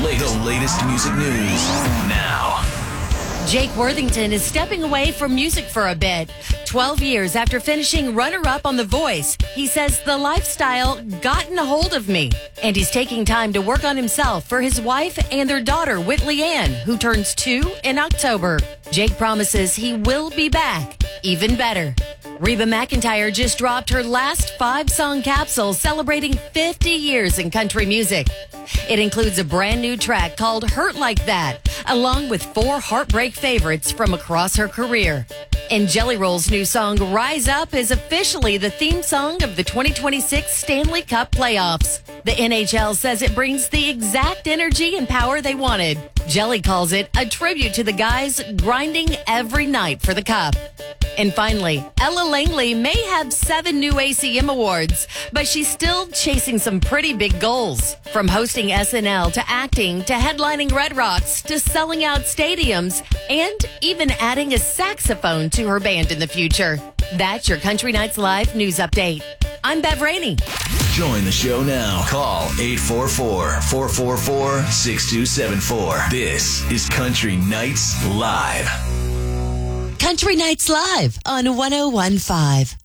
The latest music news now. Jake Worthington is stepping away from music for a bit. 12 years after finishing runner-up on The Voice, he says the lifestyle gotten a hold of me. And he's taking time to work on himself for his wife and their daughter, Whitley Ann, who turns 2 in October. Jake promises he will be back, even better. Reba McEntire just dropped her last 5-song capsule celebrating 50 years in country music. It includes a brand new track called Hurt Like That, along with 4 heartbreak favorites from across her career. And Jelly Roll's new song, Rise Up, is officially the theme song of the 2026 Stanley Cup playoffs. The NHL says it brings the exact energy and power they wanted. Jelly calls it a tribute to the guys grinding every night for the cup. And finally, Ella Langley may have 7 new ACM awards, but she's still chasing some pretty big goals. From hosting SNL to acting to headlining Red Rocks to selling out stadiums and even adding a saxophone to her band in the future. That's your Country Nights Live news update. I'm Bev Rainey. Join the show now. Call 844-444-6274. This is Country Nights Live. Country Nights Live on 101.5.